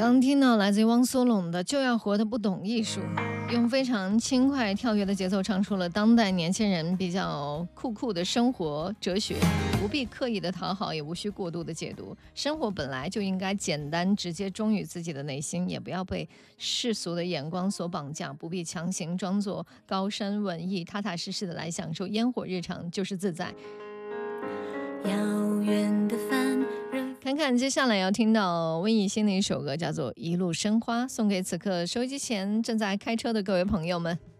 刚听到来自于汪苏泷的《就要活得不懂艺术》，用非常轻快跳跃的节奏唱出了当代年轻人比较酷的生活哲学，不必刻意的讨好，也无需过度的解读。生活本来就应该简单直接，忠于自己的内心，也不要被世俗的眼光所绑架，不必强行装作高深文艺，踏踏实实的来享受烟火日常，就是自在。 遥远的帆， 看看接下来要听到温以欣的一首歌，叫做《一路生花》，送给此刻收音机前正在开车的各位朋友们。